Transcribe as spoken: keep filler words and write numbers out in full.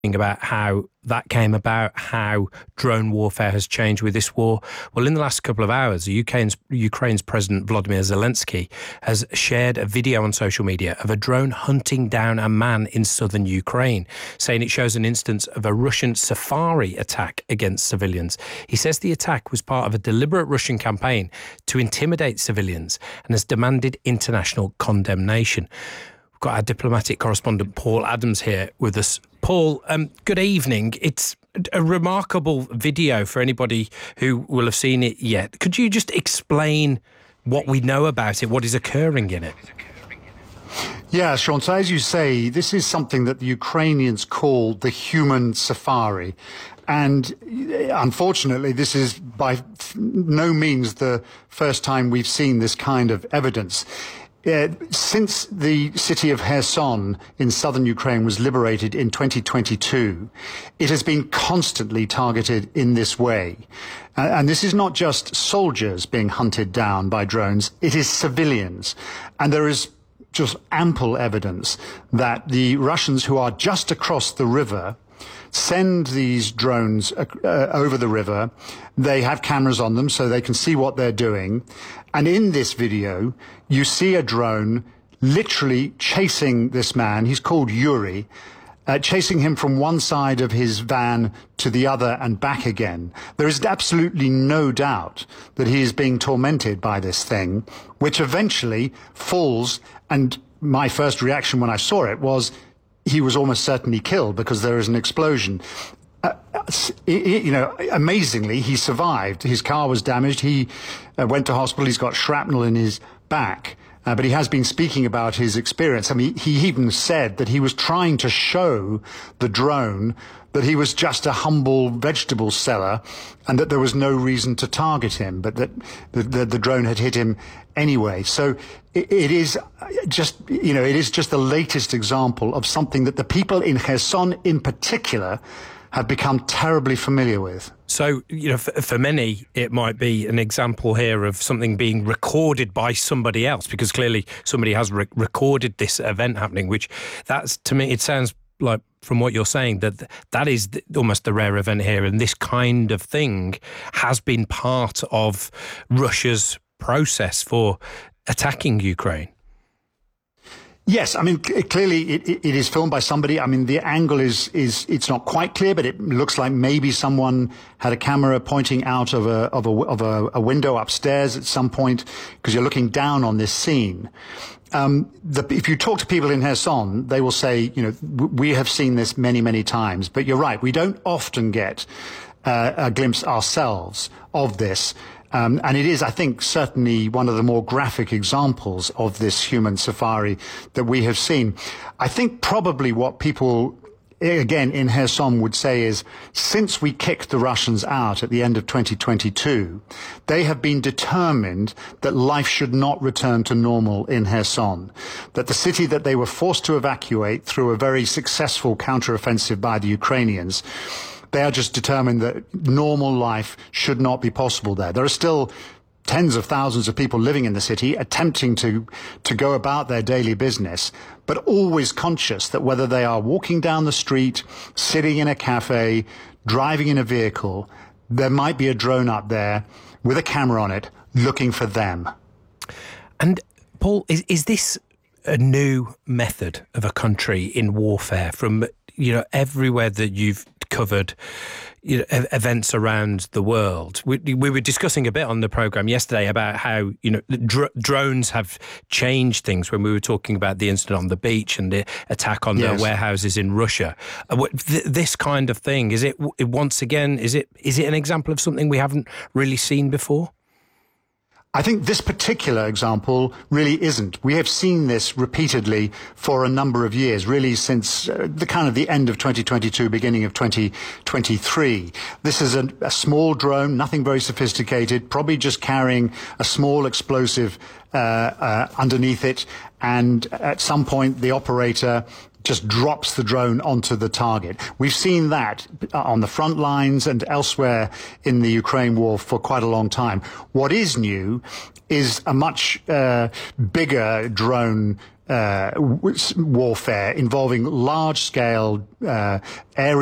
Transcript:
about how that came about, how drone warfare has changed with this war. Well, in the last couple of hours, Ukraine's, Ukraine's President Volodymyr Zelensky has shared a video on social media of a drone hunting down a man in southern Ukraine, saying it shows an instance of a Russian safari attack against civilians. He says the attack was part of a deliberate Russian campaign to intimidate civilians and has demanded international condemnation. We've got our diplomatic correspondent Paul Adams here with us. Paul, um, good evening. It's a remarkable video for anybody who will have seen it yet. Could you just explain what we know about it, what is occurring in it? Yeah, Sean, so as you say, this is something that the Ukrainians call the human safari. And unfortunately, this is by no means the first time we've seen this kind of evidence. Uh, since the city of Kherson in southern Ukraine was liberated in twenty twenty-two, it has been constantly targeted in this way. Uh, and this is not just soldiers being hunted down by drones, it is civilians. And there is just ample evidence that the Russians who are just across the river send these drones uh, over the river. They have cameras on them so they can see what they're doing. And in this video, you see a drone literally chasing this man. He's called Yuri, uh, chasing him from one side of his van to the other and back again. There is absolutely no doubt that he is being tormented by this thing, which eventually falls. And my first reaction when I saw it was, he was almost certainly killed because there is an explosion. Uh, you know, amazingly, he survived. His car was damaged. He uh, went to hospital. He's got shrapnel in his back. Uh, but he has been speaking about his experience. I mean, he even said that he was trying to show the drone that he was just a humble vegetable seller and that there was no reason to target him, but that the, the, the drone had hit him anyway. So it, it is just, you know, it is just the latest example of something that the people in Kherson in particular have become terribly familiar with. So, you know, for, for many, it might be an example here of something being recorded by somebody else, because clearly somebody has re- recorded this event happening, which that's, to me, it sounds like, from what you're saying, that that is almost the rare event here. And this kind of thing has been part of Russia's process for attacking Ukraine. Yes, I mean, clearly it, it is filmed by somebody. I mean, the angle is, is, it's not quite clear, but it looks like maybe someone had a camera pointing out of a, of a, of a, a window upstairs at some point, because you're looking down on this scene. Um, the, if you talk to people in Kherson, they will say, you know, we have seen this many, many times, but you're right. We don't often get uh, a glimpse ourselves of this. Um, and it is, I think, certainly one of the more graphic examples of this human safari that we have seen. I think probably what people, again, in Kherson would say is, since we kicked the Russians out at the end of twenty twenty-two, they have been determined that life should not return to normal in Kherson, that the city that they were forced to evacuate through a very successful counteroffensive by the Ukrainians, they are just determined that normal life should not be possible there. There are still tens of thousands of people living in the city attempting to, to go about their daily business, but always conscious that whether they are walking down the street, sitting in a cafe, driving in a vehicle, there might be a drone up there with a camera on it looking for them. And Paul, is, is this a new method of a country in warfare from, you know, everywhere that you've covered, you know, events around the world? We, we were discussing a bit on the programme yesterday about how, you know, dr- drones have changed things when we were talking about the incident on the beach and the attack on yes. the warehouses in Russia. Uh, what, th- this kind of thing, is it, once again, is it is it an example of something we haven't really seen before? I think this particular example really isn't. We have seen this repeatedly for a number of years, really since uh, the kind of the end of twenty twenty-two, beginning of twenty twenty-three. This is a, a small drone, nothing very sophisticated, probably just carrying a small explosive uh, uh, underneath it. And at some point, the operator just drops the drone onto the target. We've seen that on the front lines and elsewhere in the Ukraine war for quite a long time. What is new is a much uh, bigger drone uh, warfare involving large-scale uh, area